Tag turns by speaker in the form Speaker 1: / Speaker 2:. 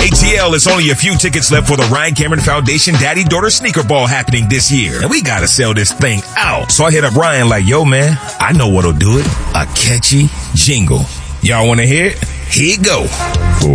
Speaker 1: ATL, it's only a few tickets left for the Ryan Cameron Foundation Daddy-Daughter Sneaker Ball happening this year. And we gotta sell this thing out. So I hit up Ryan like, yo man, I know what'll do it. A catchy jingle. Y'all wanna hear it? Here you go.